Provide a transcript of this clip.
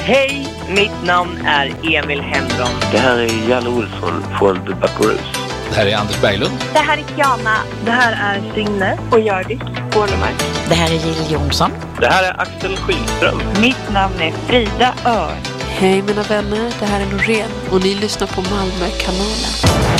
Hej, mitt namn är Emil Henron. Det här är Jalle Olsson från The Buckaroos. Det här är Anders Berglund. Det här är Kiana. Det här är Signe och Gördis Bornemark. Det här är Jill Jonsson. Det här är Axel Skylström. Mitt namn är Frida Ör. Hej mina vänner, det här är Loreen och ni lyssnar på Malmökanalen.